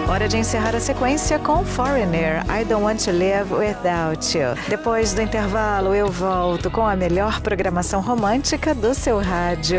Hora de encerrar a sequência com Foreigner, I Don't Want to Live Without You. Depois do intervalo, eu volto com a melhor programação romântica do seu rádio.